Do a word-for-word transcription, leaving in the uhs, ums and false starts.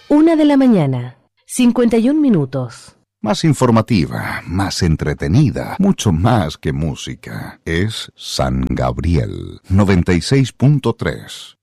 Una de la mañana, cincuenta y un minutos. Más informativa, más entretenida, mucho más que música. Es San Gabriel noventa y seis punto tres.